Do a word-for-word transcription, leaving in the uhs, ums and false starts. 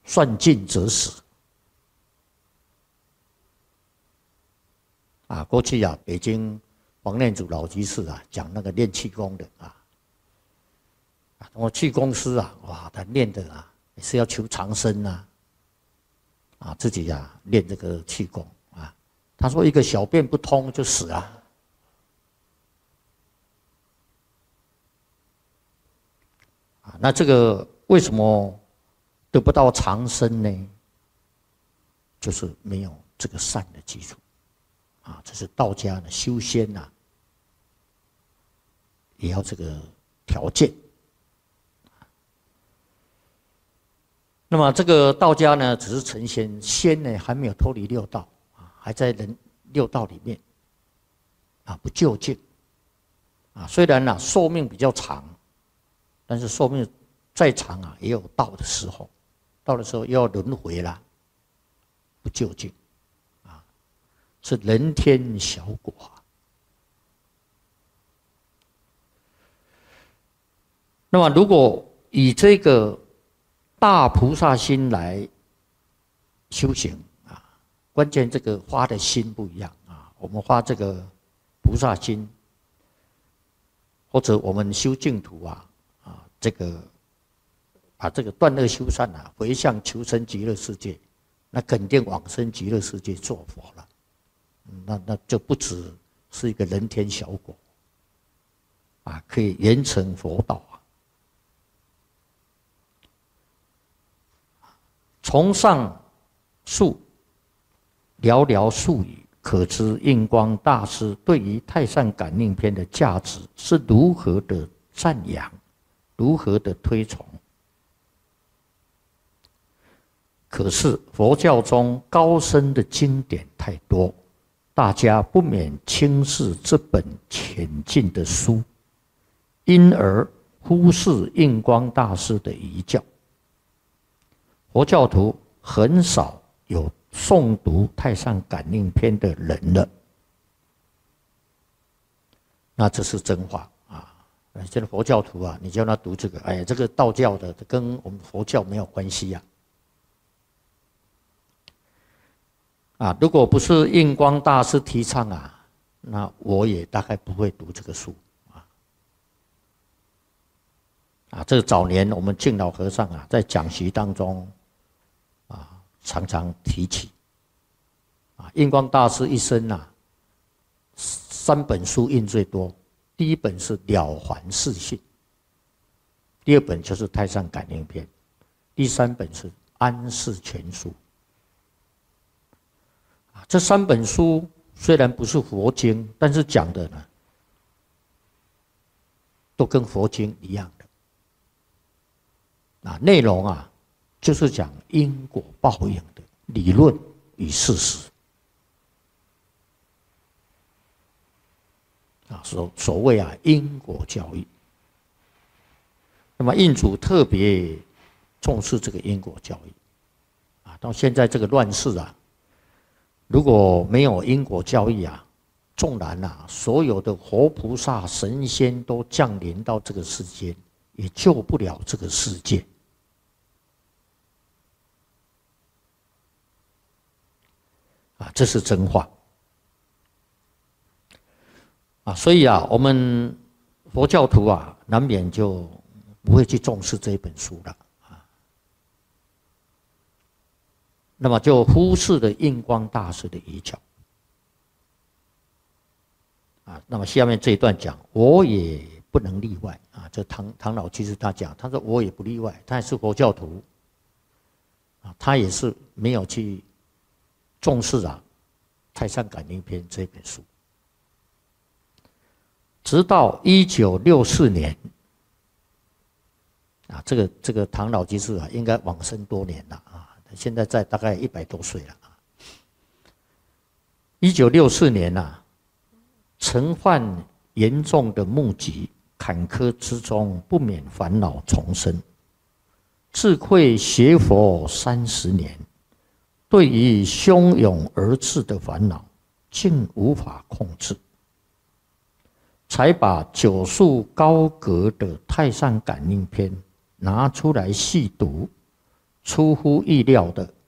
算尽则死。啊，过去啊，北京黄念祖老居士啊，讲那个练气功的啊，我气功师啊，哇，他练的啊，也是要求长生啊，啊，自己啊练这个气功啊，他说一个小便不通就死啊。啊，那这个为什么得不到长生呢？就是没有这个善的基础。啊，这是道家的修仙呐、啊，也要这个条件。那么这个道家呢，只是成仙，仙呢还没有脱离六道啊，还在人六道里面啊，不究竟啊。虽然呢、啊、寿命比较长，但是寿命再长啊，也有到的时候，到的时候又要轮回啦，不究竟。是人天小果啊。那么，如果以这个大菩萨心来修行啊，关键这个发的心不一样啊。我们发这个菩萨心，或者我们修净土啊啊，这个把这个断恶修善啊，回向求生极乐世界，那肯定往生极乐世界做佛了。那那就不只是一个人天小果，啊，可以圆成佛道啊。从上述寥寥数语，可知印光大师对于《太上感应篇》的价值是如何的赞扬，如何的推崇。可是佛教中高深的经典太多，大家不免轻视这本浅近的书，因而忽视印光大师的遗教。佛教徒很少有诵读《太上感应篇》的人了，那这是真话啊！现在佛教徒啊，你叫他读这个，哎呀，这个道教的跟我们佛教没有关系呀、啊。啊，如果不是印光大师提倡啊，那我也大概不会读这个书啊。啊，这早年我们敬老和尚啊，在讲习当中啊，常常提起啊，印光大师一生啊，三本书印最多，第一本是《了凡四训》，第二本就是《太上感应篇》，第三本是《安世全书》。这三本书虽然不是佛经，但是讲的呢，都跟佛经一样的。啊，内容啊，就是讲因果报应的理论与事实。啊，所所谓啊因果教育。那么印主特别重视这个因果教育。啊，到现在这个乱世啊。如果没有因果教育啊，纵然啊，所有的活菩萨、神仙都降临到这个世间，也救不了这个世界。啊，这是真话。啊，所以啊，我们佛教徒啊，难免就不会去重视这一本书了。那么就忽视了印光大师的遗教啊。那么下面这一段讲，我也不能例外啊。这唐唐老居士他讲，他说我也不例外，他也是佛教徒啊，他也是没有去重视啊《太上感应篇》这本书。直到一九六四年啊，这个这个唐老居士啊，应该往生多年了啊。现在在大概一百多岁了啊。一九六四年呐，曾患严重的目疾，坎坷之中不免烦恼丛生，自愧学佛三十年，对于汹涌而至的烦恼，竟无法控制，才把九数高阁的《太上感应篇》拿出来细读。 出乎意料的